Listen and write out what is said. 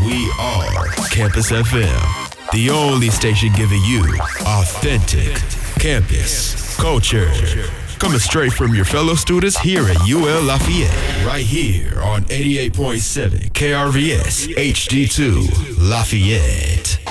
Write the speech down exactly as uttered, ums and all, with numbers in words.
We are Campus F M, the only station giving you authentic campus culture. Coming straight from your fellow students here at U L Lafayette, right here on eighty-eight point seven K R V S H D two Lafayette.